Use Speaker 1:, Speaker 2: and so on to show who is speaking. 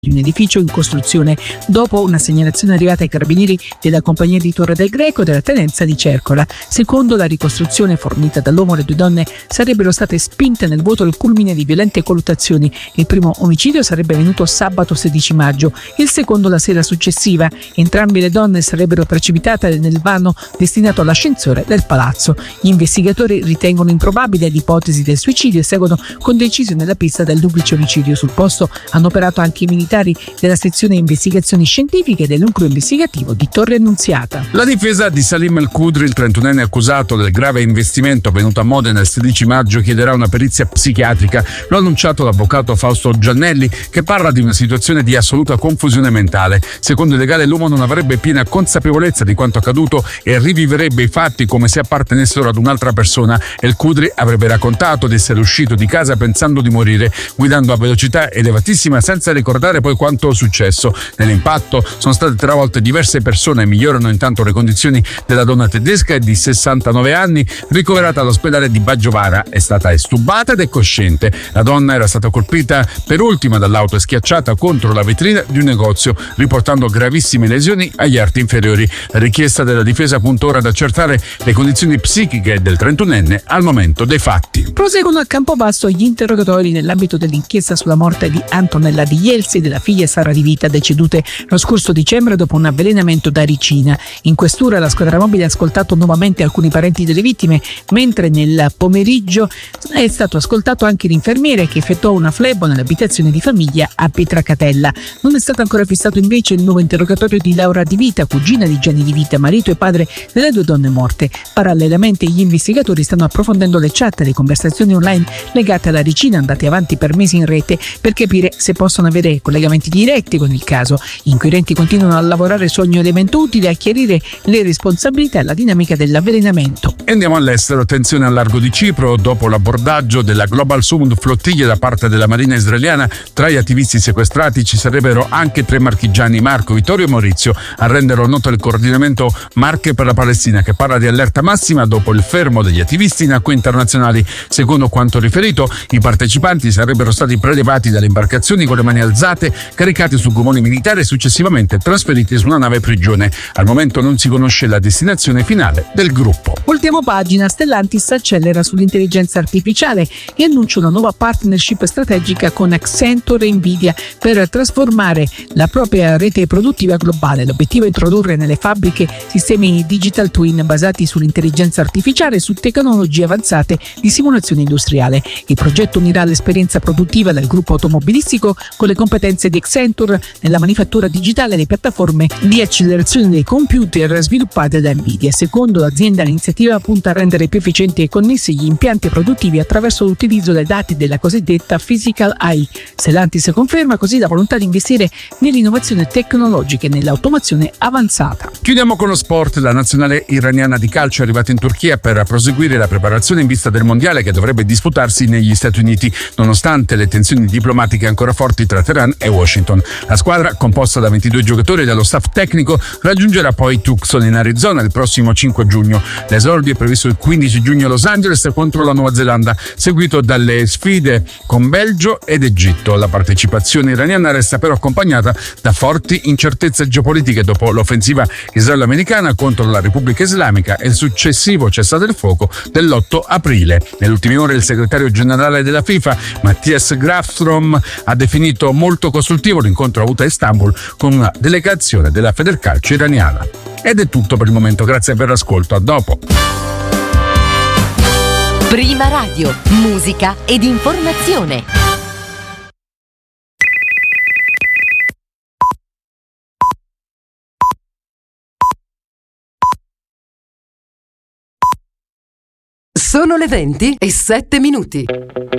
Speaker 1: di un edificio in costruzione dopo una segnalazione arrivata ai carabinieri della compagnia di Torre del Greco della tenenza di Cercola. Secondo la ricostruzione fornita dall'uomo, le due donne sarebbero state spinte nel vuoto al culmine di violente colluttazioni. Il primo omicidio sarebbe avvenuto sabato 16 maggio, il secondo la sera successiva. Entrambe le donne sarebbero precipitate nel vano destinato all'ascensore del palazzo. Gli investigatori ritengono improbabile l'ipotesi del suicidio e seguono con decisione la pista del duplice omicidio. Sul posto hanno operato anche i militari della sezione investigazioni scientifiche del nucleo investigativo di Torre Annunziata.
Speaker 2: La difesa di Salim El Khudri, il 31enne accusato del grave investimento avvenuto a Modena il 16 maggio, chiederà una perizia psichiatrica. Lo ha annunciato l'avvocato Fausto Giannelli, che parla di una situazione di assoluta confusione mentale. Secondo il legale, l'uomo non avrebbe piena consapevolezza di quanto accaduto e riviverebbe i fatti come se appartenessero ad un'altra persona. El Khudri avrebbe raccontato di essere uscito di casa pensando di morire, guidando a velocità elevatissima senza ricordare poi quanto successo. Nell'impatto sono state travolte diverse persone. Migliorano intanto le condizioni della donna tedesca di 69 anni, ricoverata all'ospedale di Baggiovara. È stata estubata ed è cosciente. La donna era stata colpita per ultima dall'auto e schiacciata contro la vetrina di un negozio, riportando gravissime lesioni agli arti inferiori. La richiesta della difesa punta ora ad accertare le condizioni psichiche del 31enne al momento dei fatti.
Speaker 1: Proseguono a Campobasso gli interrogatori nell'ambito dell'inchiesta sulla morte di Antonella Di Jelsi e della figlia Sara Di Vita, decedute lo scorso dicembre dopo un avvelenamento da ricina. In questura la squadra mobile ha ascoltato nuovamente alcuni parenti delle vittime, mentre nel pomeriggio è stato ascoltato anche l'infermiere che effettuò una flebo nell'abitazione di famiglia a Pietracatella. Non è stato ancora fissato invece il nuovo interrogatorio di Laura Di Vita, cugina di Gianni Di Vita, marito e padre delle due donne morte. Parallelamente gli investigatori stanno approfondendo le chat e le conversazioni online legate alla ricina andate avanti per mesi in rete per capire se possono avere collegamenti diretti con il caso. Gli inquirenti continuano a lavorare su ogni elemento utile a chiarire le responsabilità e la dinamica dell'avvelenamento.
Speaker 2: E andiamo all'estero. Attenzione al largo di Cipro. Dopo l'abbordaggio della Global Sumud flottiglia da parte della Marina israeliana, tra gli attivisti sequestrati ci sarebbero anche 3 marchigiani, Marco, Vittorio e Maurizio. A renderlo noto il coordinamento Marche per la Palestina, che parla di allerta massima dopo il fermo degli attivisti in acque internazionali. Secondo quanto riferito, i partecipanti sarebbero stati prelevati dalle imbarcazioni con le mani alzate, caricati su gommoni militari e successivamente trasferiti su una nave prigione. Al momento non si conosce la destinazione finale del gruppo.
Speaker 1: Ultima pagina. Stellantis accelera sull'intelligenza artificiale e annuncia una nuova partnership strategica con Accenture e Nvidia per trasformare la propria rete produttiva globale. L'obiettivo è introdurre nelle fabbriche sistemi digital twin basati sull'intelligenza artificiale e su tecnologie avanzate di simulazione industriale. Il progetto unirà l'esperienza produttiva del gruppo automobilistico con le competenze di Accenture nella manifattura digitale e le piattaforme di accelerazione dei computer sviluppate da Nvidia. Secondo l'azienda, l'iniziativa punta a rendere più efficienti e connessi gli impianti produttivi attraverso l'utilizzo dei dati della cosiddetta Physical AI. Stellantis conferma così la volontà di investire nell'innovazione tecnologica e nell'automazione avanzata.
Speaker 2: Chiudiamo con lo sport. La nazionale iraniana di calcio è arrivata in Turchia per proseguire la preparazione in vista del mondiale che dovrebbe disputarsi negli Stati Uniti, nonostante le tensioni diplomatiche ancora forti tra Teheran e Washington. La squadra, composta da 22 giocatori e dallo staff tecnico, raggiungerà poi Tucson in Arizona il prossimo 5 giugno. L'esordio è previsto il 15 giugno a Los Angeles contro la Nuova Zelanda, seguito dalle sfide con Belgio ed Egitto. La partecipazione iraniana resta però accompagnata da forti incertezze geopolitiche dopo l'offensiva israelo-americana contro la Repubblica Islamica e il successivo cessate il fuoco dell'8 aprile. Nelle ultime ore il segretario generale della FIFA, Mattias Grafstrom, ha definito molto costruttivo l'incontro avuto a Istanbul con una delegazione della Federcalcio iraniana. Ed è tutto per il momento, grazie per l'ascolto, a dopo.
Speaker 3: Prima Radio, musica ed informazione.
Speaker 4: Sono le 20:07.